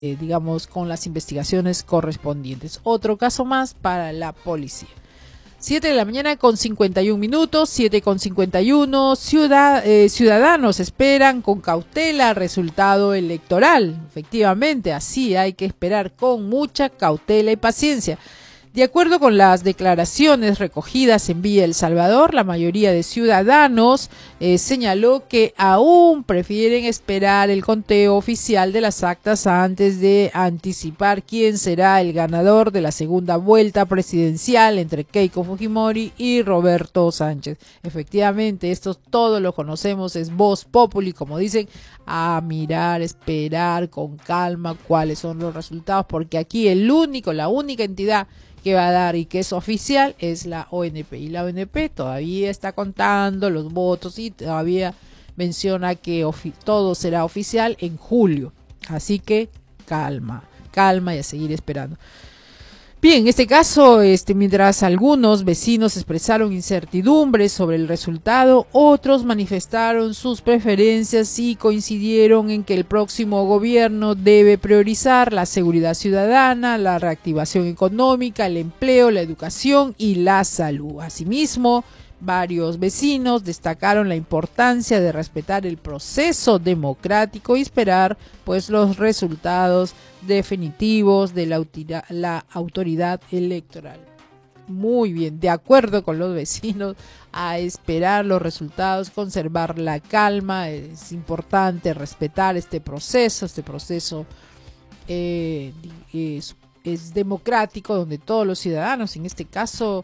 digamos, con las investigaciones correspondientes. Otro caso más para la policía. 7 de la mañana con 51 minutos, 7 con 51, ciudadanos esperan con cautela resultado electoral. Efectivamente, así hay que esperar con mucha cautela y paciencia. De acuerdo con las declaraciones recogidas en Villa El Salvador, la mayoría de ciudadanos señaló que aún prefieren esperar el conteo oficial de las actas antes de anticipar quién será el ganador de la segunda vuelta presidencial entre Keiko Fujimori y Roberto Sánchez. Efectivamente, esto todos lo conocemos, es voz populi, como dicen, a mirar, esperar con calma cuáles son los resultados, porque aquí la única entidad que va a dar y que es oficial es la ONP, y la ONP todavía está contando los votos y todavía menciona que todo será oficial en julio, así que calma y a seguir esperando. Bien, en este caso, mientras algunos vecinos expresaron incertidumbre sobre el resultado, otros manifestaron sus preferencias y coincidieron en que el próximo gobierno debe priorizar la seguridad ciudadana, la reactivación económica, el empleo, la educación y la salud. Asimismo, varios vecinos destacaron la importancia de respetar el proceso democrático y esperar pues los resultados definitivos de la autoridad electoral. Muy bien, de acuerdo con los vecinos, a esperar los resultados, conservar la calma. Es importante respetar este proceso es democrático, donde todos los ciudadanos, en este caso,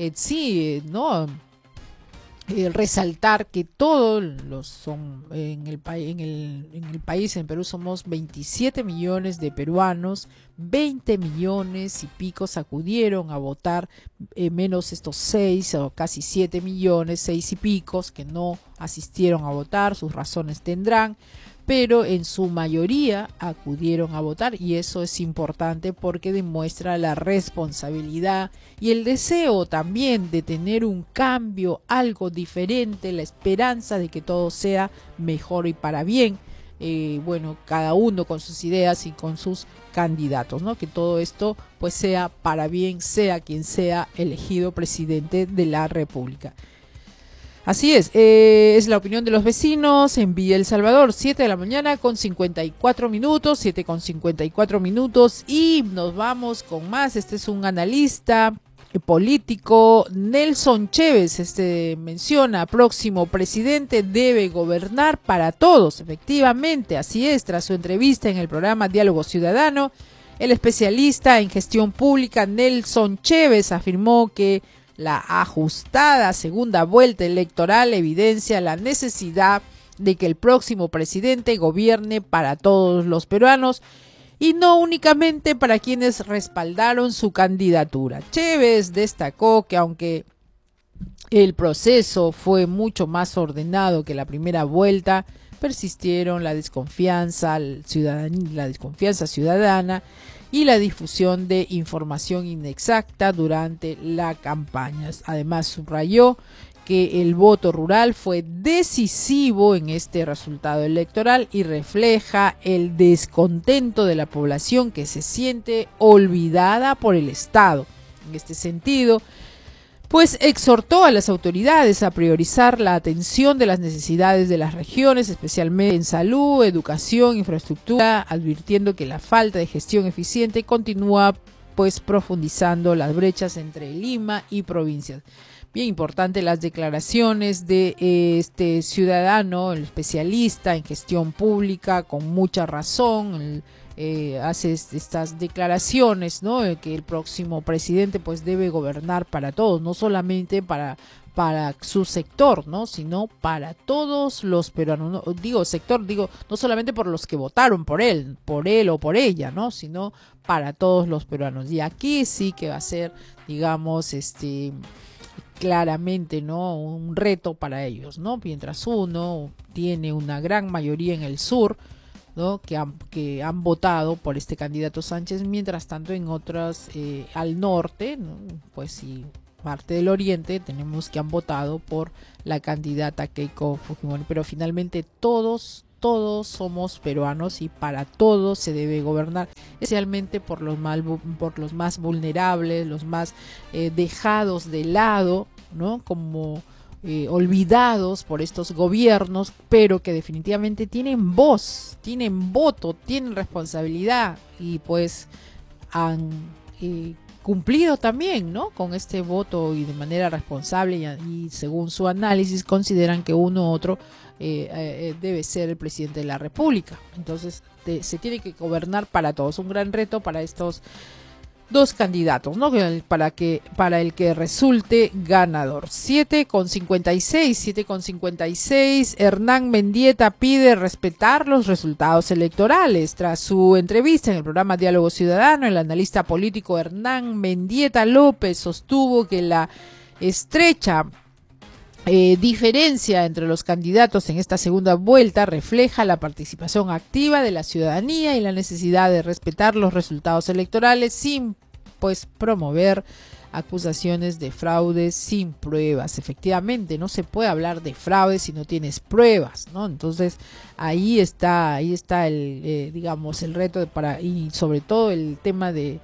resaltar que todos los son en el país, en Perú somos 27 millones de peruanos, 20 millones y picos acudieron a votar, menos estos 6 o casi 7 millones, 6 y picos que no asistieron a votar, sus razones tendrán, pero en su mayoría acudieron a votar, y eso es importante porque demuestra la responsabilidad y el deseo también de tener un cambio, algo diferente, la esperanza de que todo sea mejor y para bien. Cada uno con sus ideas y con sus candidatos, ¿no? Que todo esto pues sea para bien, sea quien sea elegido presidente de la República. Así es la opinión de los vecinos en Villa El Salvador. 7 de la mañana con 54 minutos, 7 con 54 minutos, y nos vamos con más. Este es un analista político, Nelson Chévez, menciona: próximo presidente debe gobernar para todos. Efectivamente, así es. Tras su entrevista en el programa Diálogo Ciudadano, el especialista en gestión pública Nelson Chévez afirmó que la ajustada segunda vuelta electoral evidencia la necesidad de que el próximo presidente gobierne para todos los peruanos y no únicamente para quienes respaldaron su candidatura. Chévez destacó que aunque el proceso fue mucho más ordenado que la primera vuelta, persistieron la desconfianza ciudadana y la difusión de información inexacta durante la campaña. Además, subrayó que el voto rural fue decisivo en este resultado electoral y refleja el descontento de la población que se siente olvidada por el Estado. En este sentido, pues exhortó a las autoridades a priorizar la atención de las necesidades de las regiones, especialmente en salud, educación, infraestructura, advirtiendo que la falta de gestión eficiente continúa pues profundizando las brechas entre Lima y provincias. Bien importante las declaraciones de este ciudadano, el especialista en gestión pública, con mucha razón. Hace estas declaraciones, ¿no? Que el próximo presidente pues debe gobernar para todos, no solamente para su sector, ¿no? Sino para todos los peruanos. No solamente por los que votaron por él o por ella, ¿no? Sino para todos los peruanos. Y aquí sí que va a ser, digamos, claramente, ¿no? Un reto para ellos, ¿no? Mientras uno tiene una gran mayoría en el sur, ¿no? que han votado por este candidato Sánchez, mientras tanto en otras al norte, ¿no? Pues sí, parte del oriente tenemos que han votado por la candidata Keiko Fujimori, pero finalmente todos todos somos peruanos y para todos se debe gobernar, especialmente por los más vulnerables, los más dejados de lado, ¿no? Como olvidados por estos gobiernos, pero que definitivamente tienen voz, tienen voto, tienen responsabilidad y pues han cumplido también, ¿no? Con este voto y de manera responsable y según su análisis consideran que uno u otro debe ser el presidente de la República. Entonces se tiene que gobernar para todos, un gran reto para estos dos candidatos, ¿no? Para el que resulte ganador. 7:56, Hernán Mendieta pide respetar los resultados electorales. Tras su entrevista en el programa Diálogo Ciudadano, el analista político Hernán Mendieta López sostuvo que la estrecha diferencia entre los candidatos en esta segunda vuelta refleja la participación activa de la ciudadanía y la necesidad de respetar los resultados electorales sin pues promover acusaciones de fraude sin pruebas. Efectivamente, no se puede hablar de fraude si no tienes pruebas, ¿no? Entonces ahí está el digamos el reto y sobre todo el tema de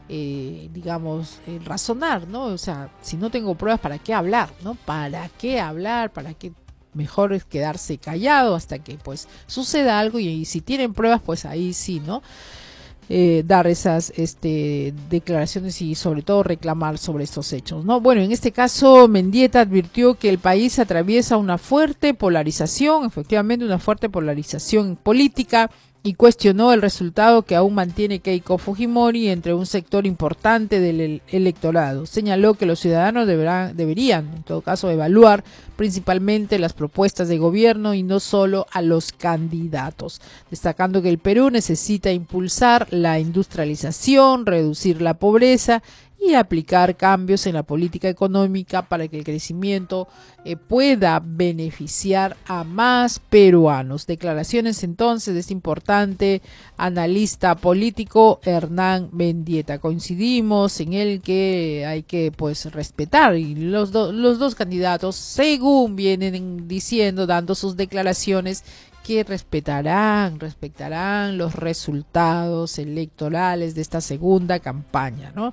razonar, ¿no? O sea, si no tengo pruebas, ¿para qué hablar, no? ¿Para qué hablar? ¿Para qué? Mejor es quedarse callado hasta que pues suceda algo y si tienen pruebas, pues ahí sí, ¿no? Dar esas declaraciones y sobre todo reclamar sobre estos hechos, ¿no? Bueno, en este caso Mendieta advirtió que el país atraviesa una fuerte polarización, efectivamente una fuerte polarización política, y cuestionó el resultado que aún mantiene Keiko Fujimori entre un sector importante del electorado. Señaló que los ciudadanos deberían, en todo caso, evaluar principalmente las propuestas de gobierno y no solo a los candidatos, destacando que el Perú necesita impulsar la industrialización, reducir la pobreza y aplicar cambios en la política económica para que el crecimiento pueda beneficiar a más peruanos. Declaraciones entonces de este importante analista político Hernán Mendieta. Coincidimos en el que hay que pues respetar y los dos candidatos según vienen diciendo, dando sus declaraciones, que respetarán los resultados electorales de esta segunda campaña, ¿no?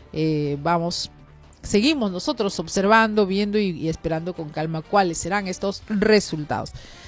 Seguimos nosotros observando, viendo y esperando con calma cuáles serán estos resultados.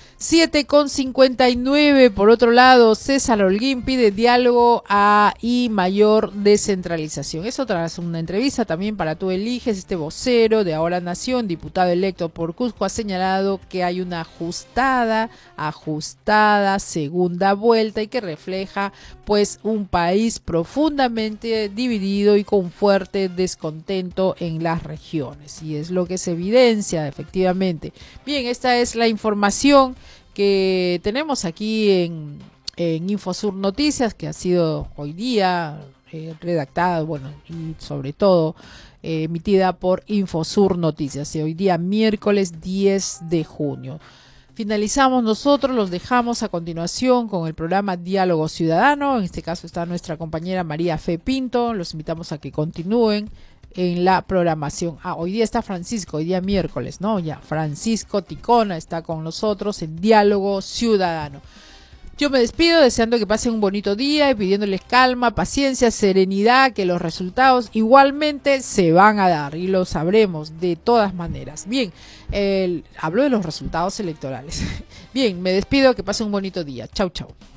7:59, por otro lado, César Holguín pide diálogo y mayor descentralización. Eso tras una entrevista también para Tú Eliges. Este vocero de Ahora Nación, diputado electo por Cusco, ha señalado que hay una ajustada segunda vuelta y que refleja pues un país profundamente dividido y con fuerte descontento en las regiones. Y es lo que se evidencia efectivamente. Bien, esta es la información que tenemos aquí en Infosur Noticias, que ha sido hoy día redactada, bueno, y sobre todo emitida por Infosur Noticias, y hoy día miércoles 10 de junio. Finalizamos nosotros, los dejamos a continuación con el programa Diálogo Ciudadano. En este caso está nuestra compañera María Fe Pinto. Los invitamos a que continúen en la programación. Hoy día está Francisco, hoy día miércoles, ¿no? Ya, Francisco Ticona está con nosotros en Diálogo Ciudadano. Yo me despido deseando que pasen un bonito día y pidiéndoles calma, paciencia, serenidad, que los resultados igualmente se van a dar y lo sabremos de todas maneras. Bien, hablo de los resultados electorales. Bien, me despido, que pasen un bonito día. Chau, chau.